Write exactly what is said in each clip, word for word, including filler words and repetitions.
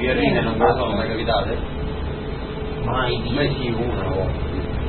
Pierine non me ne sono mai capitate? Mai di Mai sì, una volta.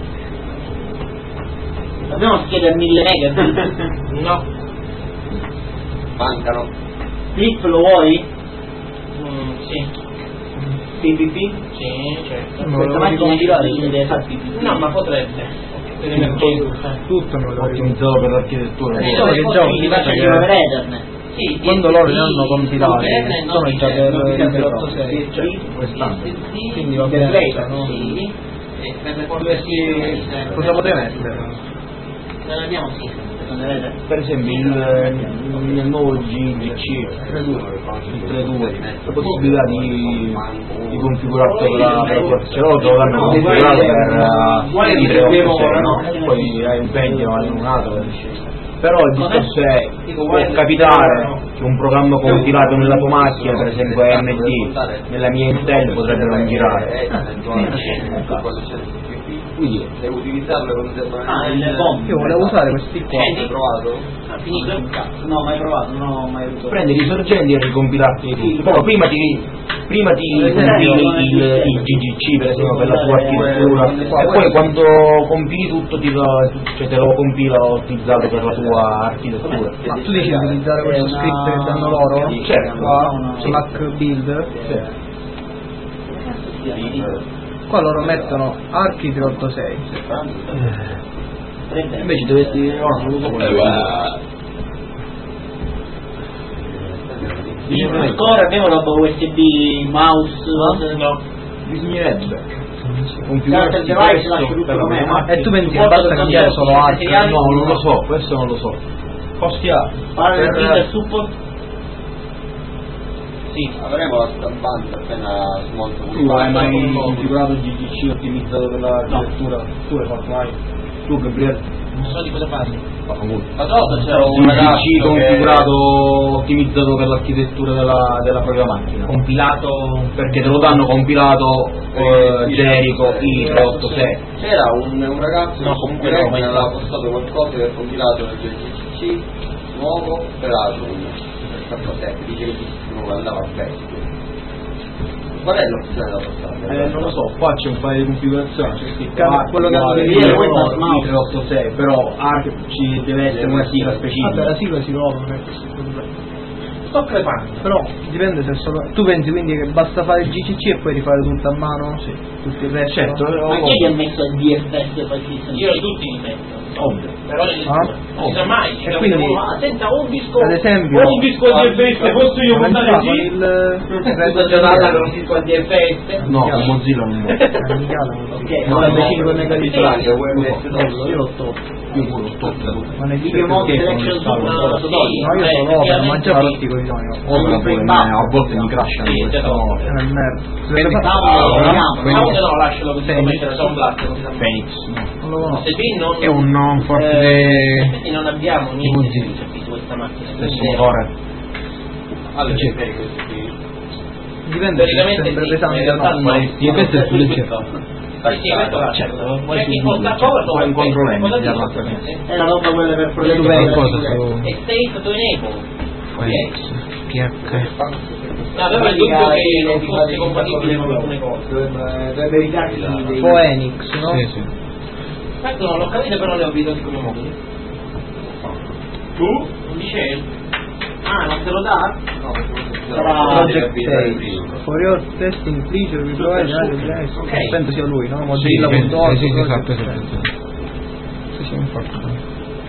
Dobbiamo chiedere mille megabit. No. Mancano. Flip lo vuoi? Mm, sì. P P P? Sì, certo. Questa macchina di là deve fare P P P. No, ma potrebbe. Tutto non l'ho ottimizzato per l'architettura. Eh, solo che già mi faccio il numero Ethernet. Sì, quando loro li hanno compilati sono già per il zero otto sei, quest'anno, quindi va bene, no? Sì. E per le qualsiasi Cosa poteva essere? non abbiamo sì. Per esempio il, il nuovo G G C il tre due la possibilità di, di configurarlo per la ce l'ho l'hanno configurato per i tre otto sei, no? Poi hai un Pentium, hai un altro, però il discorso è può capitare che un programma compilato nella tua macchina, per esempio A M D, nella mia Intel potrebbe non girare. Quindi devo utilizzarlo quando devo. Ah, il bomb. io volevo usare questi qua. Hai provato? Ha finito il cazzo. No, mai provato, non ho mai avuto. Prendi i risorgenti e ricompilarti tutto. Però prima ti prima ti compili il, il G G C per esempio per la tua architettura e poi quando compili tutto ti lo, cioè te lo compila ottimizzato per la tua architettura. Ma tu dici di utilizzare questo script che danno loro? Certo, qua Slack build. Qua loro mettono Archi tre otto sei. Invece dovresti no, non lo so. Il core abbiamo roba U S B, mouse, No. Bisognerebbe Carta device, lascio tutto com'è. e tu pensi che basta cambiare solo Archi? No, non lo so, questo non lo so. Costi ha? Parla del build support? Sì, avremo la stampante appena smonto. Tu hai mai configurato G G C ottimizzato per l'architettura? Tu l'hai fatto mai? Tu Gabriele? Non so di cosa parli. La volta c'era un G G ragazzo C configurato ottimizzato per l'architettura della, della propria macchina. Compilato Perché te lo danno compilato eh, generico I tre otto sei. C'era un, un ragazzo No, che comunque comunque no, mi ma aveva postato qualcosa che ha compilato il G G C nuovo per Atom per quattro sette, dice che il G G C nuovo andava bene. Qual è l'opzione da postare? Eh, non lo so, qua c'è un paio di configurazioni, c'è scritto Cambia Arch, quello che uguale, devi dire, I Windows tre otto sei, però Arch ci deve essere una sigla specifica. Vabbè, la sigla si trova, non è questo il problema. sto crepando. Però dipende se solo. Tu pensi quindi che basta fare il G C C e poi rifare tutto a mano? Sì. Tutto il resto? Certo, Ma chi gli ha messo il D F S poi ci sono? Io tutti li metto. ovvio. Però le Ah? non si sa mai, ci E capita quindi, uno, ah, senta un disco, ad esempio, un disco di D F S, posso io non montare entrava così? il Questa giornata con un disco di D F S? No, Mozilla non Eh, Ok, No, allora no, decidi no, con no, negativi. no, io l'ho tolto. Io pure l'ho tolto. Ma nel Video Mode Selection No, Super no, lo sì. togli. No, io Eh, sono opera, ma già effettivamente rotti con i coglioni. Ora pure me, a volte mi crashano Sì, queste certo. note. È merda. Quindi Dovete cavolo, fare- vediamo. Ma se no lascialo così, Phoenix. mettere solo un black, non si sa mai. Phoenix, no. Non lo conosco. Se qui non... È un non forte eh, quindi non abbiamo niente Mozilla. di su questa macchina. stesso quindi- motore. Allora, c'è questo qui. Dipende se è Teoricamente sempre sì, pesante ma in o realtà no. no. Sì, questo è sul certo. Sì, sì, questo va, certo. C'è chi porta Cioè, cover, fai un controllo, cosa già dico? fatto bene. È la roba quella per Dove proteggere cosa la su- E safe to enable. P H. No, avevo il dubbio che non fosse compatibile con alcune cose. dovrebbe evitarsi dei Phoenix, no? Sì, sì. Questo non l'ho capito, però le ho visto come mobili. Tu? Non dicevi? Ah, non te lo dà? Project sei. For your testing feature we provide anche Ok. penso sia lui, no? Sì, Mozilla sì, punto org, sì, sì, Project esatto, sei. esatto. Sì, sì, infatti.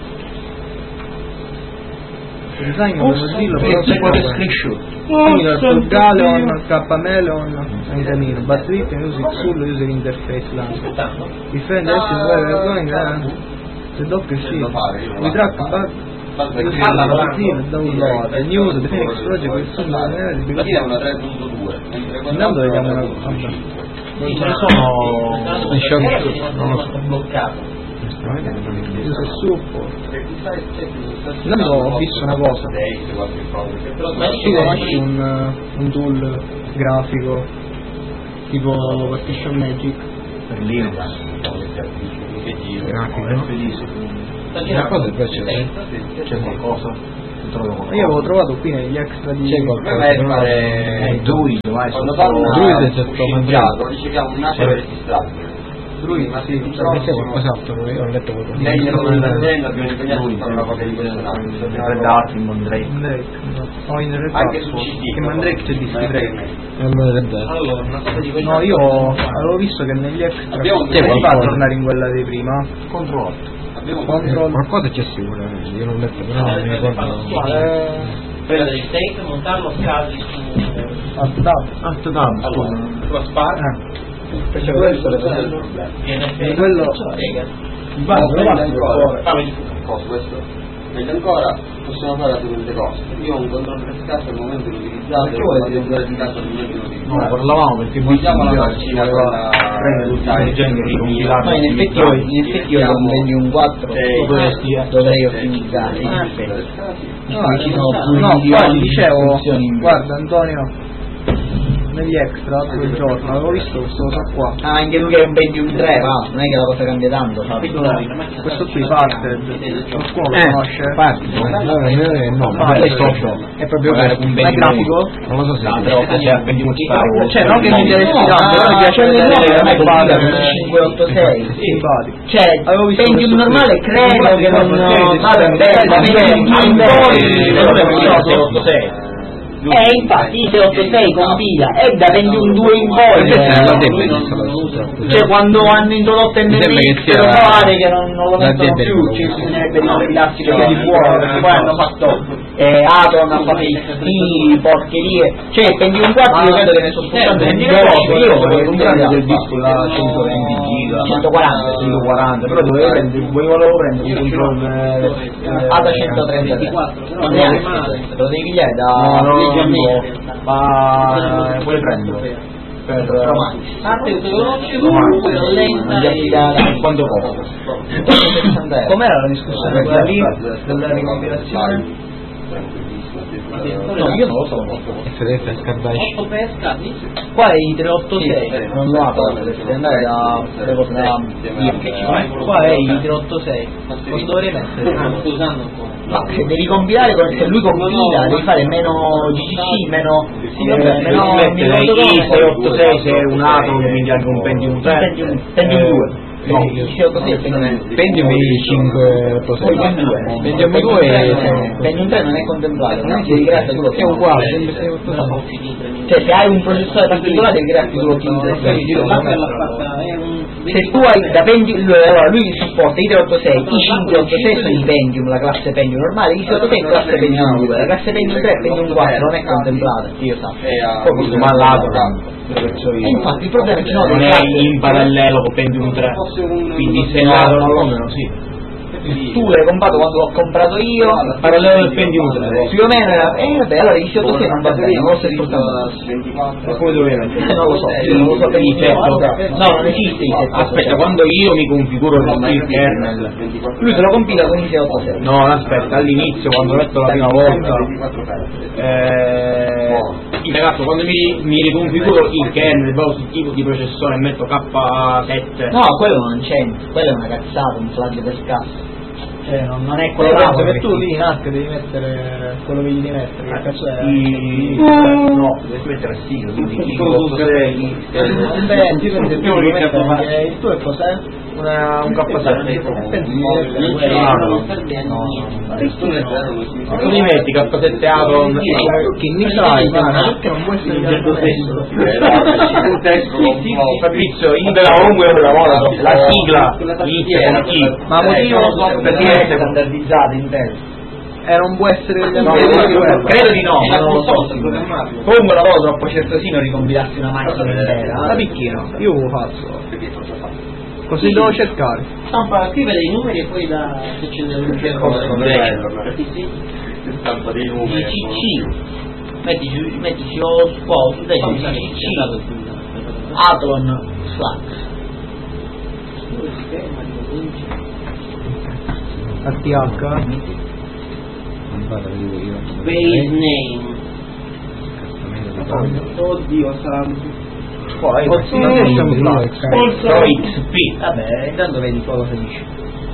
Il design di Mozilla però Se si qualche trova screenshot. similar to Galeon, K-Melon and Emir, but written using full user interface language. Aspettando. Different action where we are going and the docker sheet. We track back Parla, Mozilla, download, the news, the Phoenix project will soon be available La because mia è una tre punto due, mentre intanto vediamo una quella cosa. Sì, ce ne ma- sono Sono screenshot. non lo so, bloccato. User support. Intanto ho visto una cosa. Ma Tu conosci un, un tool grafico tipo Partition Magic? Per Linux. Grafico. Sta Una girando. cosa invece c'è qualcosa. Io avevo trovato qui negli extra di... C'è qualcosa, Come vai a fare eh, Druid, vai, quando sotto- fanno una Druid è sotto scienziato, riceviamo un altro registrato. Druid, ma sì, Esatto, io ho letto quello. lei non l'azienda abbiamo impegnato a fare una cosa di questo Red Dart in Mondrake. Mandrake, no. Oh, in realtà... anche su C D Che Mandrake c'è di Steve Drake. Allora, una cosa di quella... No, io avevo visto che negli extra... Abbiamo Che due fa a cose. tornare in quella di prima? Contro otto. abbiamo Control... Qualcosa c'è sicuramente, io non ho letto, però non mi ricordo. Eh... Quella del tape, montarlo scasi su... Ah, tab. Ah, Tadam, Allora, scusa. sulla spalla. Eh. perché questo è il problema. E quello- Ma lo meglio basta, ancora, Fammi cosa questo? Meglio ancora possiamo fare la seguente cosa. Io ho un controllo per scasso al momento inutilizzato e un controllo di scasso al momento No, inutilizzato. parlavamo perché Usiamo la macchina quella prende tutti i generi ricompilati. Ma in effetti io, in effetti io con Pentium quattro Sì. dovresti, dovrei ottimizzare in Eh. effetti. No, Ci sono due no, milioni poi di dicevo, istruzioni in più. guarda Antonio, negli extra quel giorno avevo visto questo cosa qua. Ah, anche lui che è un Pentium tre, va, non è che la cosa cambia tanto, fa. Questo qui Parted, qualcuno lo Eh, conosce? parti, no, no, ma Parted. è socio, è proprio Vabbè, un Ma è grafico? non lo so se No, è però c'è ventiuno sparo. Cioè non che mi interessi No, tanto, però mi ah, piace quello vedere nuovo come è vada. cinque otto sei. Simpatico. Cioè, Avevo visto Pentium questo normale qui. credo che non vada bene, ma Pentium due Eh, infatti i sei otto sei compila, è da Pentium due in poi. Questa è la eh, debole, Cioè quando hanno introdotto il Mi sembra che Netflix sia per provare che non, non lo la mettono debole. più, ci bisognerebbe ricopilarsi quello di buono, perché poi hanno fatto eh, Atom, hanno fatto i stili, porcherie, cioè il Pentium quattro io credo che ne sono soltanto in diversi, io vorrei comprare del disco da centoventi giga, centoquaranta, centoquaranta, però dovevo prendere, volevo prendere un controllo A da centotrentatré, non neanche centotrentatré, te lo devi pigliare da no, no, Legge a me. ma quale prendo? Per Romanzi. Parte veloce, Romanzi. lenta Non e... gli da quanto poco? sessanta euro. Com'era la discussione quella lì della ricompilazione? No, io non lo so. Se deve scardare otto pesca, sì. Qua è i tre otto sei, non lo apro, devi andare da da qua è i tre otto sei. Cosa dovrei mettere? Ah, lo sto usando ancora. Ma se devi compilare, con- se lui compila devi fare meno G C C, meno Sì, vabbè, eh, meno mettere mi ricordo i come. sei otto sei se è un Atom, quindi anche un Pentium tre. Pentium- Pentium due. No, I sei otto sei è Pentium Pentium è cinque otto sei. Pentium due. Pentium due è Pentium tre non è contemplato, non si ricrea quello che è uguale, sempre sei otto sei. Cioè se hai un processore particolare devi crearti quello che se tu hai da Pentium, allora lui supporta i tre otto sei, i cinque otto sei sono i Pentium, la classe Pentium normale, i sei otto sei è classe Pentium due, la classe Pentium tre e Pentium quattro non è contemplata, che io sappia. Poi Ma l'Atom, E infatti il problema è che no, non le è classi- in parallelo con Pentium tre. Quindi se l'Atom lo numero, sì. tu l'hai comprato quando l'ho comprato io, Parallelo del Pentium tre. più o meno era, e vabbè, allora i sei otto sei non va bene, non lo sto sfruttando. Ma come doveva? Eh, non lo so, io non lo so per il certo. No, non esiste i sei otto sei. Aspetta, quando io mi configuro il kernel, Lui te lo compila con i sei otto sei. no, aspetta, all'inizio quando ho letto la prima volta, eh, il ragazzo quando mi, mi riconfiguro il kernel, vado sul tipo di processore e metto K sette. No, quello non c'entra, quello è una cazzata, un flag per scasso. Cioè, non, non è quello Io là. penso che tu lì in H devi mettere quello che gli devi mettere, che cazzo è? I- no, devi mettere sì, quindi cinque otto sei. Beh, io penso che tu devi mettere che il tuo è cos'è? Una, un K sette. Penso di mettere quello. Non serve a niente. Ma cosa metti K sette Atom? Che ne sai, guarda, perché non può essere il certo testo? Fabrizio, Intel comunque non lavora, la sigla inizia con chi? Ma motivo Perché è standardizzato in te. E non può essere il No, credo di no, ma non lo so. Comunque la cosa troppo certosino ricompilarsi una macchina intera. La picchino, io lo faccio. Così devo cercare. Stampa, scrivere i numeri e poi da se c'è del Sì, sì. Stampa dei I numeri. C C. Mettici, mettici o qua o su destra, I C C. Athlon Slack. A T H. Base name. Oddio, sarà... Poi Posso- X P. Sponsor Vabbè, intanto vedi cosa dice.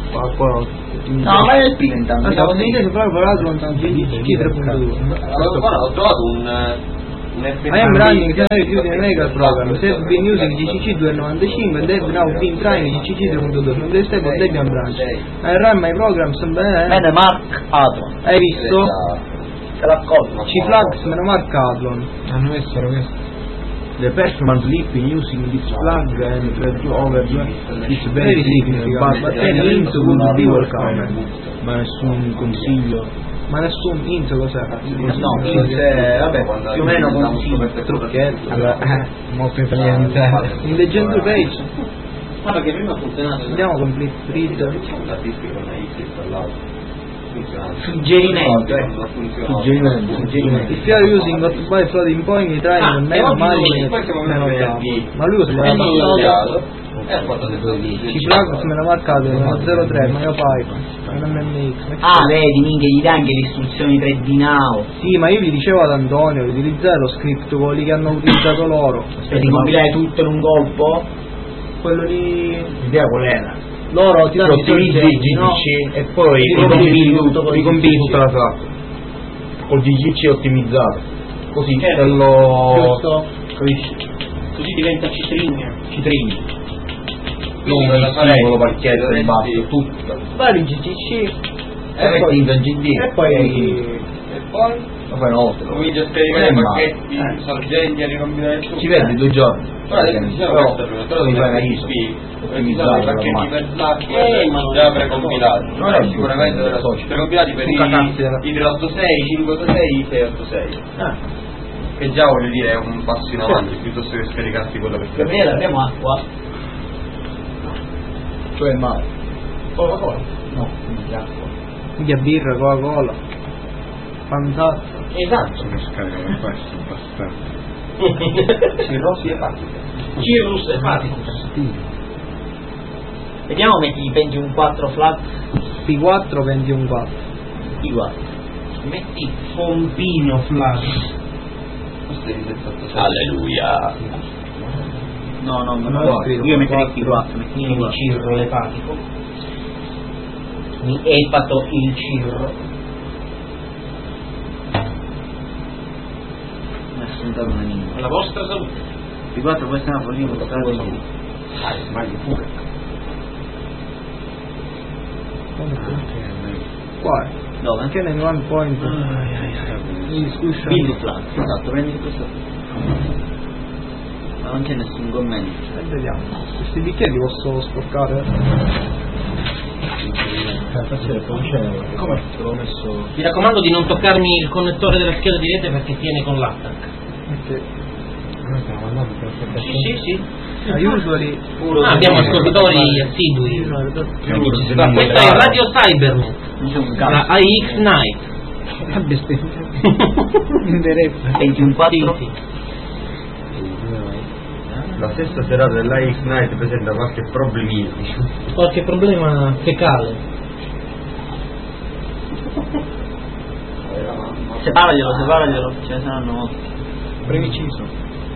qua, qua. No, vai nel primo intanto. Ma stavo dicendo proprio l'altro G C C tre punto due. Allora, guarda, ho trovato un, un F I am running Canary Using Legal Program. Have been using G C C due novantacinque and have now been trying G C C tre punto due from the step of Debian branch. I run my programs. Bene, Mark Atron. Hai visto? Se l'ha accolto. C-Flags me ne marcathlon. Hanno messo questo. The performance leaping using this flag and flag over is very significant, but any hint would be welcome. Ma nessun consiglio. Ma nessun hint cos'è? No, dice, vabbè, più o meno consiglio. Trucchetto. Allora, molto niente. In the gender page Ah, perché prima ha funzionato. andiamo complete read. La dischi con la X installata. Funziona. Suggerimento, eh. Non funziona. Suggerimento, suggerimento. If you are using hotspot floating point, i try Ah, non e meno oggi male noi- poi siamo meno venuti capo. venerdì. Ma lui cosa E l'ha non l'ho marcato? usato. E ho fatto le C-Flags me l'ha marcato nel zero tre, ma io Python, non M X. Ah, vedi, minchia, gli dà anche le istruzioni tre D Now. Sì, ma io vi dicevo ad Antonio di utilizzare lo script quelli che hanno utilizzato loro. Per ricompilare tutto in un colpo. Quello lì. L'idea qual era? Loro ti danno i Ottimizzi il soggetti, G no? D C e poi Ricompili ricompili tutto tutto, con ricompili G D C. tutta la SAP. Col G D C ottimizzato. Così Eh, te lo Giusto? capisci? Così diventa citring. Citrini. Quindi Non cosa il farei? singolo pacchetto e Dovresti- basta, tutto. Vai in G D C E e metti poi, in G D e poi E poi lo fai una volta. lo- cominci a Non scaricare è i male. pacchetti, Eh. sorgenti, a ricombinare tutto. Ci perdi due giorni. Ora adesso diciamo Però questo prima, però mi fai una devi ISO. ci sono Ottimizzato i pacchetti automatica. per Slack Eh, ma non già è precompilati. Non Non è è sicuramente giusto, della- socio. precompilati per i, Tutta cattedra. i tre otto sei, i cinque otto sei, i sei otto sei. Ah, Che già voglio dire è un passo in avanti piuttosto che scaricarsi quello per Gabriele, abbiamo acqua? Cioè male. Coca-Cola? No, quindi acqua. minchia birra, Coca-Cola. Fantastico. Esatto. Scaricare questo, bastardo. Cirrosi e partite. Cirrus e Faticus. Vediamo, metti Pentium quattro flat. P quattro Pentium quattro. I quattro. Metti Pompino flat. Questo è il settantotto sei. Alleluia. No, no, Non no, lo no. scrivo. Io metterei P quattro, metti il Cirro l'epatico. Mi epato il Cirro. Mi ha sentato una lingua. La vostra salute. P quattro può essere una follia totale di Ah, sbagli pure. Qua è. Dove? Anche nel one point. Gli discussion. Build flat, esatto, prendi questo. Ma non c'è nessun commento. E vediamo. Questi bicchieri li posso sporcare? Come? Te l'ho messo. Mi raccomando di non toccarmi il connettore della scheda di rete perché tiene con l'attack. Ok. Sì, sì, sì. Usually. Ah, abbiamo ascoltatori assidui. Ma Questa è Radio Cybernet, Non c'è un la cazzo. A X Night. Ah, bestemmia. Mi interessa. Pentium quattro? Sì, La stessa serata dell'A X Night presenta qualche problemino. sì. Qualche problema fecale. Separaglielo, separaglielo, ce ne saranno molti. Preciso.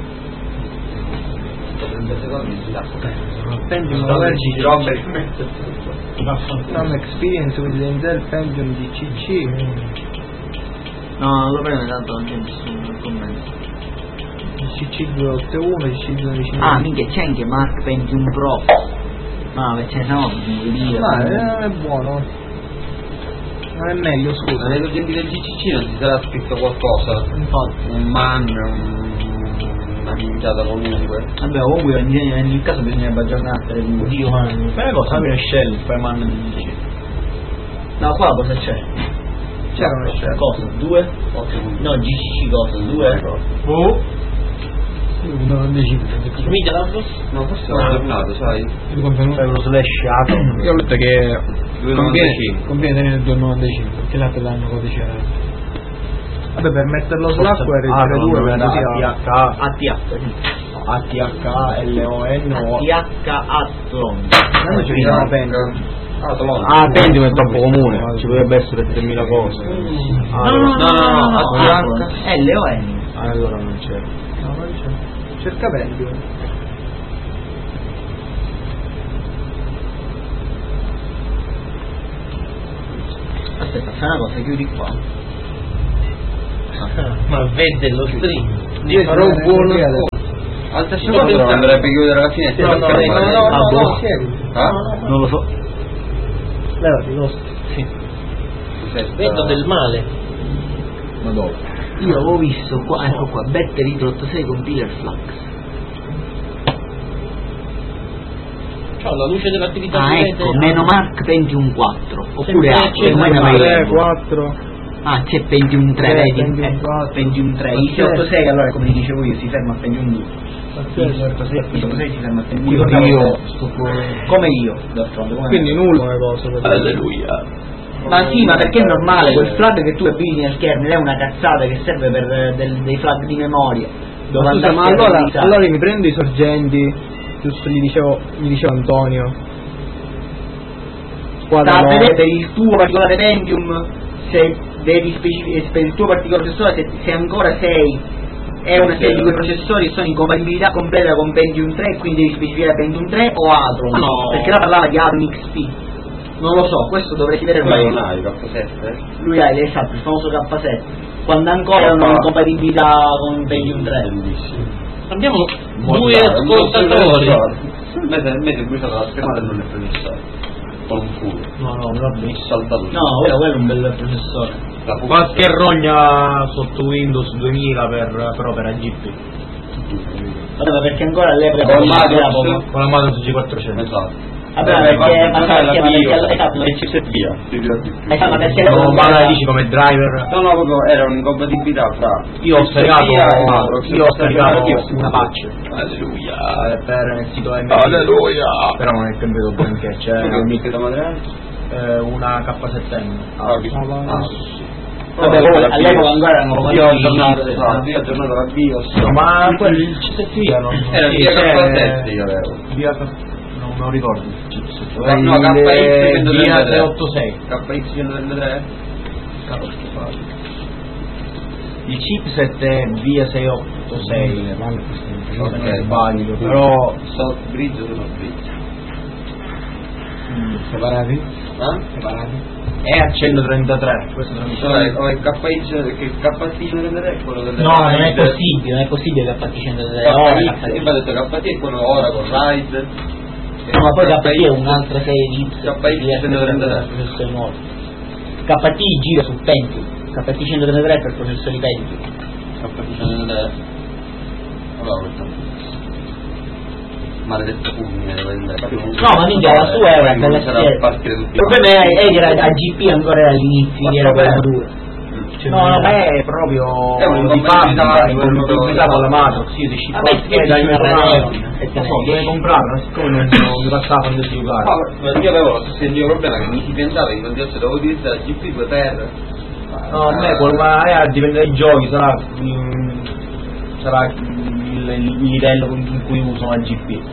trenta secondi si dà. Pentium Ci robe in mezzo. Some experience with the Intel Pentium D C C. No, non lo prendo tanto, non c'è nessun commento. D C C duecentoottantuno, D C C duemilacinque. Ah, minchia, c'è anche Mark Pentium Pro. No, perché ce ne sono di dire. Ma eh, non è buono. Non è meglio, scusa. Ma nei docenti del G C C non si sarà scritto qualcosa? Infatti. Un man, un... una minchiata qualunque. Vabbè, comunque in, in ogni caso bisognerebbe aggiornare le due. Dio mano. Fai una cosa, apri una shell, fai man di dici. No, qua cosa c'è? C'era una scelta. Cosa? Due? No, G C C cosa? Due? Oh! Non decido. Media Download? No, forse è aggiornato, sai? Fai lo slash atom. Io ho detto che due conviene, novantacinque. conviene tenere il due novantacinque perché l'altro danno codice. Vabbè, per metterlo sull'acqua era il tre due per così A A T H, sì. A T H L O N O A T H Athlon. noi ci vediamo Pentium. Ah, Tolone. Ah, Pentium è troppo comune, ci potrebbe essere tremila cose. Ah, No, no, no, no, no, A T H L O N. Ah, allora non c'è. No, non c'è. Cerca Pentium. aspetta, fai una cosa, chiudi qua. Ma vede lo stream. Io farò un buono. Altra seconda andrebbe chiudere la finestra. No, no, no, no, no, no, Ah? Non lo so. levati, lo Sì. Vedo del male. Ma dove? Io avevo visto qua, ecco qua, Battery ottantasei con Pillar Flux. C'ho la luce dell'attività Ah, di ecco, rete. Menomark Pentium quattro. Oppure Sempre altro, acceso, come ne ma vai? tre, quattro. Ah, c'è Pentium tre, C'è vedi? Pentium Eh, quattro. Pentium tre. I sei otto sei allora, come dicevo io, si ferma a Pentium due. I sei otto sei si ferma a Pentium due. Quindi io sto Come io, d'altronde. come Quindi me. nulla come cosa. per- Alleluia. Ma sì, ma perché è normale, quel flag che tu abbini nel kernel è una cazzata che serve per eh, del- dei flag di memoria. Dove Ma scusa, andarsi ma a allora, realizzare. allora mi prendo i sorgenti, giusto gli dicevo, gli dicevo Antonio. Squadra Sta a nove. vedere per il tuo particolare Pentium, se devi specificare per il tuo particolare processore, se, se ancora sei è una serie di quei processori che sono in compatibilità completa con Pentium tre, quindi devi specificare Pentium tre o Atron. No. Perché là parlava di Atron X P. Non lo so, questo dovresti vedere Ma non lui. hai K sette? Lui ha esatto, il famoso K sette. Quando ancora erano in compatibilità con Pentium tre. Bellissimo. Abbiamo Molto due bravo, ascoltatori. Il mese il mese bruciato la schermata e non è processato. Con un culo. No, no, va bene. Mi saltato. No, quello, quello è un bel processore. La qualche rogna sotto Windows duemila per, però per A G P Vabbè, perché ancora all'epoca Con non Matrix. c'era poco. con la Matrix G quattrocento. Esatto. Vabbè, Vabbè, perché, guarda, ma guarda, perché, ma la perché, Dio. esatto, E ci sei via. Ti dirò di più. esatto, ma perché No, all'epoca ma la era- dici come driver? No, no, proprio era un'incompatibilità fra. Io ho scaricato, Via e Matrix. io ho scaricato Io- una patch Alleluia. eh, per nel sito M. Alleluia. Però non è cambiato benché, c'è Che un- mix da materiale? eh, una K sette M. Ah, che- Ah, va. ah, sì. Vabbè, comunque, all'epoca ancora erano Io ho compatibili. aggiornato, esatto, io ho aggiornato la BIOS. Ma quello il C sette via non Era sì, via c'è- K sette io avevo. via K- non me lo ricordo il chipset. No, no, Il- K X via centotrentatré. sei otto sei. K X centotrentatré? Cavolo, che fa? Il chipset è via sei otto sei, se non Ok. sbaglio, però So bridge o sono bridge? separati? Eh? Separati? È a centotrentatré, questo non Cioè, o il K X, che il K T centotrentatré è quello delle No, non è Raid. possibile, non è possibile che K T centotrentatré K ora X, K T. io mi ho detto K T è quello ora con Raid. No, ma poi K T è un'altra serie di K X centotrentatré. processori nuovi. K T gira su Pentium, K T centotrentatré per processori Pentium. K T centotrentatré. Allora, questo. Maledetto fulmine dove andare. No, ma minchia, la sua era una bella sarà serie. partire tutti Il problema è è che era a G P ancora era all'inizio, era quella dura. quanti. No, no, ma è proprio È un di compatibilità, fabbrica, di quello compatibilità con la Matrix, io se ci Vabbè, posso che dai ci miei vorrà programmi, Radeon, e te non ne so, dove esci. comprarla, siccome non, non mi passava quando si giocare. Ma io avevo lo stesso mio problema che mi si pensava che in continuazione dovevo utilizzare G P due per. No, a me quel- ma eh, dipende dai giochi, sarà, mm, sarà il, il livello con in cui uso una G P.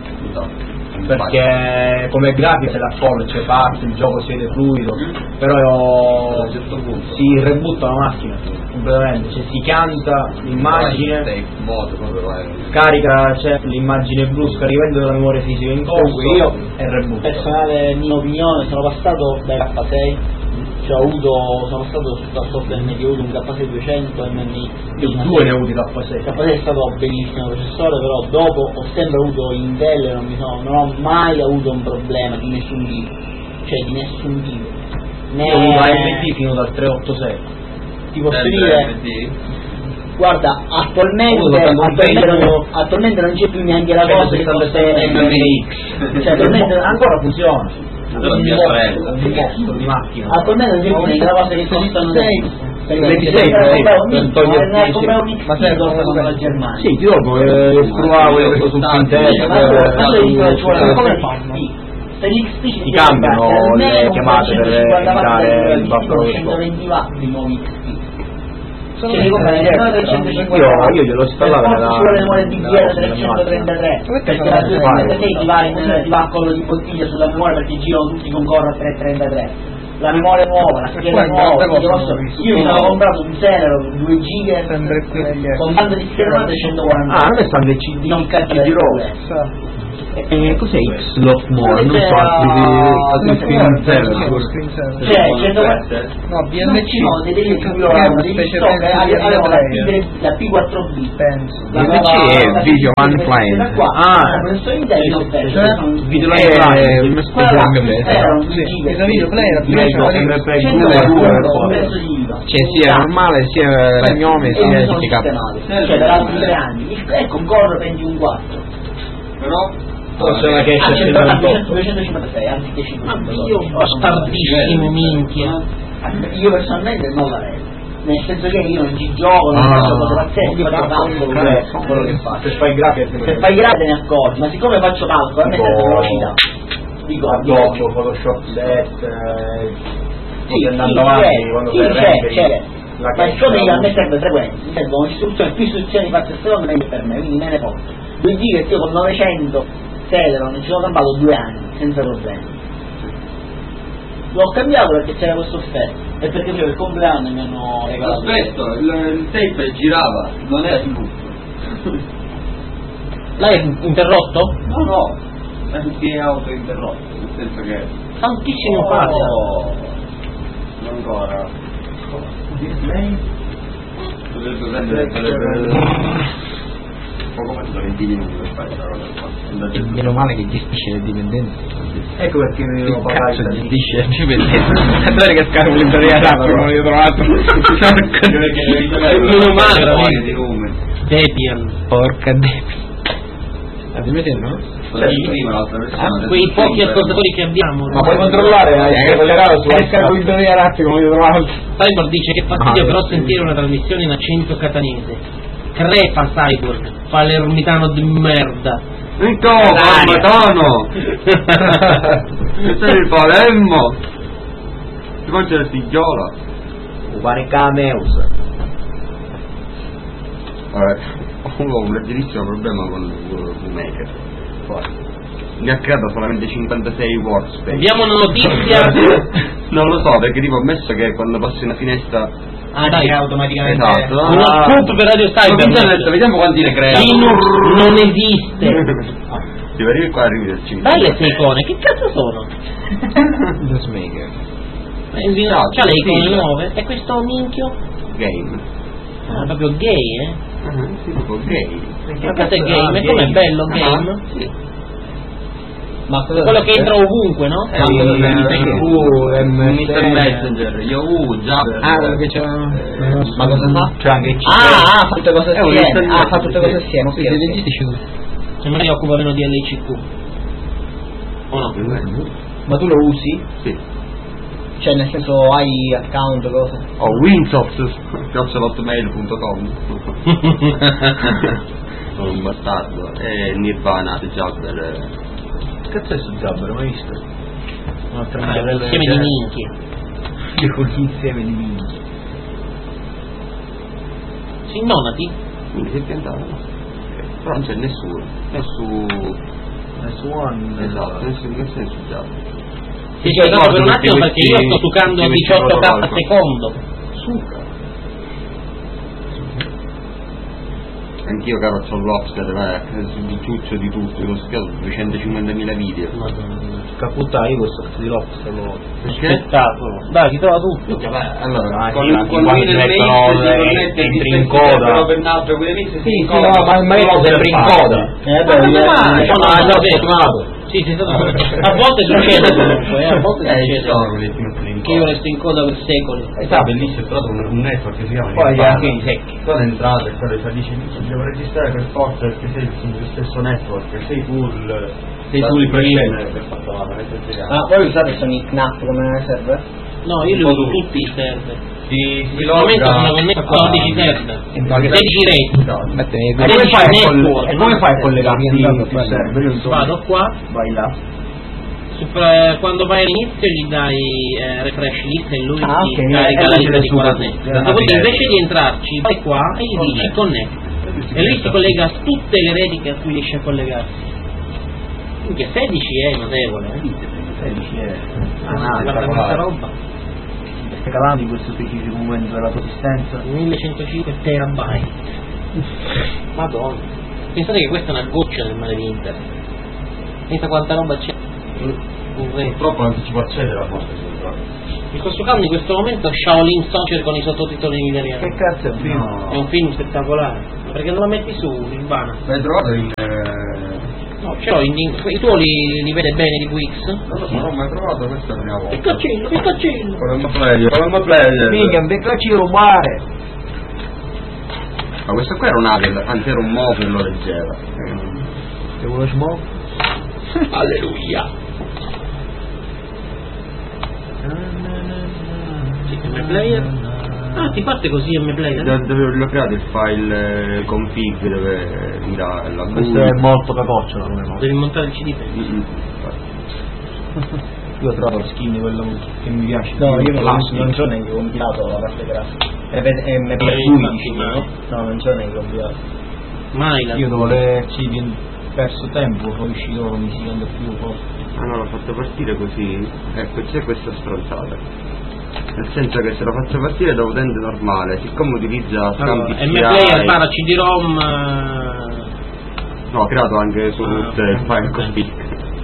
Perché come grafica se la accorge, cioè parte, il gioco si vede fluido, Mm. però a un certo punto si rebutta la macchina completamente, cioè si canta l'immagine, Safe mode proprio vai. scarica cioè, l'immagine blu scaricando dalla memoria fisica in corso Comunque io, e rebutta. personale mia opinione, sono passato dai K sei, cioè ho avuto, sono passato da software medio, ho avuto un K sei duecento M M X. Io due ne ho avuti K sei. K sei è stato bellissimo processore, però dopo ho sempre avuto Intel e non mi sono, non ho mai avuto un problema di nessun tipo, cioè di nessun tipo. Ne Io ho avuto A M D fino dal trecentoottantasei. ti posso Sempre dire, M D? guarda, attualmente, Ho avuto attualmente, non, tanto- attualmente non c'è più neanche la cosa che fosse M M X. cioè attualmente ancora funziona. Allora, Un mia mostro, sorella. un mostro di macchina. attualmente non c'è più neanche la cosa che costano ventisei, per togliere ne il comprare un X Ma P serve costa come la comunque. Germania. Sì, ti dopo eh, provavo questo sul Pinterest, Ma allora, eh, quando dico, su- cioè, su- come fanno? Per l'X P ci Ti deve cambiano comprare almeno le un chiamate per trecentocinquanta watt evitare del il buffer overflow. centoventi watt di nuovi X P. Sono Cioè, devi comprare certo, almeno trecentocinquanta io- watt. io glielo installavo Per forza nella- ci vuole memoria D D nella- R trecentotrentatré, Come perché te la fai? trecentotrentatré ti va, in- ti va a collo di bottiglia sulla memoria perché girano tutti con Core a trecentotrentatré. La memoria nuova, la scheda Poi nuova, tante quindi cose posso- ho visto. io mi sono comprato un Celeron due giga Sempre qui negli con tanto di scheda e centoquaranta. Ah, a me stanno dei C D, Non C D cazzo roll. Sa. Eh, cos'è X-Lock More? Non so, altri screensaver. Cioè, centoquaranta No, B M C no, dei dei che degli specie stock avevano la player, P- la P quattro B penso. B M C è Video One Client. Ah, Video Line Client. Il mio scopo Sì, questo video player cioè sia normale, sia Ragnome, sia e C K. cioè per altri tre anni. Ecco, Core Pentium quattro. Però Forse una che Ah, esce cento- a duecentocinquantasei anziché cinquanta. Io ho tardissimo, minchia. Io personalmente non la vedo. Nel senso che io non ci gioco, non Ah. faccio cose pazzesche, io faccio calcolo, quello quello che faccio. Se fai grafica, Se fai grande te ne accorgi, ma siccome faccio calcolo, a me serve velocità. Dico, Adobe, Photoshop set, sì, sì, andando avanti, quando sì, fai c'è, rendering, c'è. la Ma il suono capsula- a me serve frequente, mi servono istruzioni, più istruzioni faccio secondo meglio per me, quindi me ne porto. Vuol dire che io con novecento Celeron ci sono campato due anni, senza problemi. L'ho cambiato perché c'era questo offerto e perché per il compleanno mi hanno regalato. aspetta, il, il tape girava, non era in buffa. L'hai interrotto? No, no, è perché è autointerrotto, nel senso che Tantissimo facile. oh, non ancora. Potrebbe prendere potrebbe poco meno da venti minuti per fare questa roba qua. Meno male che gestisce le dipendenze. Ecco perché mi devo Che parlare cazzo di gestisce le dipendenze? Guardate che scarico l'intera rap come l'ho trovato. Meno male, veramente. di nome. Debian. Porca Debbie. Altrimenti no? Cioè, prima l'altra persona. Quei pochi ascoltatori che abbiamo. Ma puoi controllare? Hai collegato sulla scarico l'intera rap come l'ho trovato. Cyborg dice che fastidio Ah, però sì. sentire una trasmissione in accento catanese. Crepa Cyborg, palermitano di merda. Ecco, Parmetano! Sei il Palermo! Ti faccio la stigliola! Pare Cameus. Vabbè, ho un leggerissimo problema con il Maker. Ne ha creato solamente cinquantasei workspace. Abbiamo una notizia. Non lo so, perché tipo ho messo che quando passi una finestra. Ah, dai, automaticamente. Esatto. uno Ah. scoop per Radio Vediamo, Cyber. vediamo quanti ne crea. Linux non esiste. Ti arrivi qua arrivi del cinque. Belle queste icone, che cazzo sono? Windows Maker. Eh, il Linux No, c'ha le icone sì. nuove. E questo minchio? Game. Ah, proprio gay, eh? Ah, sì, proprio gay. Ma questo è game, e com'è bello game? Ah, sì. Ma quello che entra ovunque, no? Eh, il M mister Messenger, Yahoo, Jabber. Ah, quello che c'è. Ma cosa fa? C'è anche C. Ah, ah, fa tutte cose È un assieme. internet. Ah, fa tutte cose assieme, ok, Sì, ok. gestisci tu. Sembra che occupa meno di L C Q. O no? Ma tu lo usi? Sì. Cioè nel senso hai account cosa? Ho Winsoft, chiocciolotmail punto com. Sono un bastardo. E Nirvana, Jabber. Cazzo è su Jabber, mai visto? Ah, è un insieme di minchie. Di insieme di minchie. Sì, nonati? Quindi si è piantato, no? Ok. Però non c'è nessuno. Nessuno. Nessuno. Esatto, nessuno che sei su Jabber. Si è scordato per un attimo perché io sto toccando a diciotto K a secondo. Suca. Anch'io caro c'ho l'Obster, il ciuccio di tutto, l'ho schiato duecentocinquantamila video. Caputtà, io questo cazzo di Lobster lo... Perché? Spettacolo. Dai, si trova tutto. Allora, Ah, con, sì, con quando lui nel mettono mese le- si connette entri il in coda. per un altro, quelle messe Sì, sì, no, ma ma io sempre in coda. Eh Ma come mai? No, No, no, no, no, vero. fortunato. Sì, sì, stato... a volte succede comunque, eh, a volte Eh, ci succede. sono quelli che mettono in Che io resto in coda per secoli. Esatto, bellissimo, tra l'altro un, un network che si chiama Poi Nirvana. anche i secchi. Quando entrate e quello ci dice devo registrare per forza perché sei sullo stesso network, sei full Sei full prima. per fatto la Ah, voi usate sono i Knapp come server? No, io li uso tutti i server. si, si In questo momento logga sono connesso a quattordici server. sedici reti. Aspetta, E e come sedici fai a network. coll- e come fai a collegarti Andato a sul server? Io insomma Vado qua, vai là. sopra- quando vai all'inizio gli dai eh, refresh list e lui Ah, ti ok, carica eh, la eh, lista di subito. quaranta. Eh, Dopodiché eh. invece di entrarci vai qua e gli dici connect. E lui si collega a tutte le reti che a cui riesce a collegarsi. Minchia, sedici è notevole, eh? sedici è... Ah, guarda questa roba. Stai calando in questo specifico momento della tua esistenza? millecentocinque terabyte. Madonna. Pensate che questa è una goccia nel mare di internet. Pensa quanta roba c'è. Purtroppo non si può accedere a morte sopra. Mi sto giocando in questo momento Shaolin Soccer con i sottotitoli in italiano. Che cazzo è prima? No. È un film spettacolare. Ma perché non la metti su, Silvana? L'hai trovato in... Eh... No, ce l'ho in, in i tuoi li, li vede bene di Wix? Non lo so, non ho mai provato, questa è la prima volta. Che caccello, che caccello! Come player, come player. Minchia, un beccacci rubare! Ma questo qua era un Adel, anzi era un Mo che lo leggeva. È uno smoke? Alleluia! Sì, M Player. Ah, ti parte così M Player? Da dove l'ho creato il file eh, config dove mi dà la Questo è molto capoccio come modo. Devi montare il C D per Mm-mm. Io ho trovato lo skin quello che mi piace. No, io non, Plastic. non so neanche compilato la parte grafica. È per è per Eh, cui infatti, dici, ma- no? No, non so neanche compilato. Mai la Io dopo le sì, ho perso tempo, sono uscito, non mi si cambia più forse. Ah no, l'ho fatto partire così. Ecco, c'è questa stronzata. Nel senso che se la faccio partire da utente normale, siccome utilizza scambi allora, C I, M Player para C D ROM. eh, no, ho creato anche su Ah, root il file ok. config.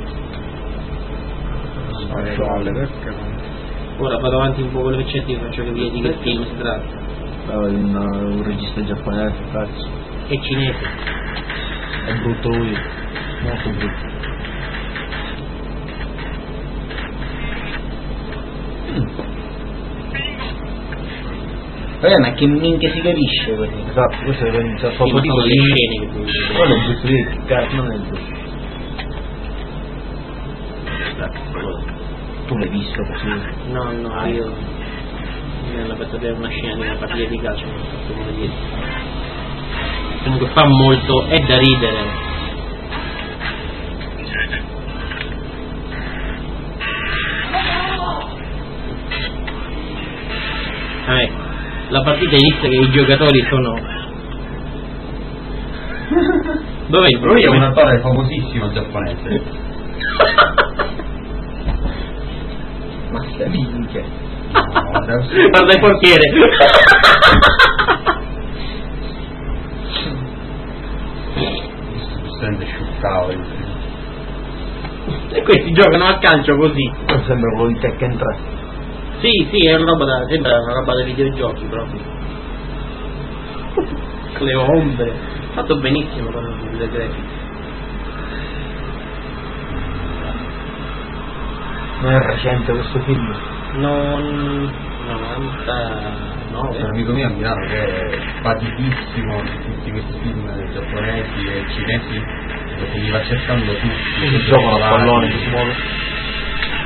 Ora vado avanti un po' con le faccette e faccio capire di che film si tratta. Un, un regista giapponese, cazzo. È cinese. È brutto lui. Molto brutto. Eh, ma che minchia si capisce così? Esatto, questo è il Sì, proprio ma tipo sono le di... scene che tu Quello è giusto lì, che cazzo non è giusto. Tu l'hai visto così? No, no, io mi hanno fatto vedere una scena di una partita di calcio, non so come dire. Comunque fa molto, è da ridere. Ah, ecco, la partita inizia che i giocatori sono... Dov'è il Lui è un problema? attore famosissimo giapponese. Ma sta minchia. No, sei un- Guarda il portiere. Sente sciuccavo. E questi giocano a calcio così. Sembra quello di Tekken tre. Sì, sì, è una roba da, sembra una roba da videogiochi proprio. Le ombre. Fatto benissimo con le grafiche. Non è recente questo film. Non... novantanove. C'è un amico mio a Milano che è patitissimo di tutti questi film giapponesi e cinesi, lo finiva cercando tutti. Si giocano a pallone in questo modo.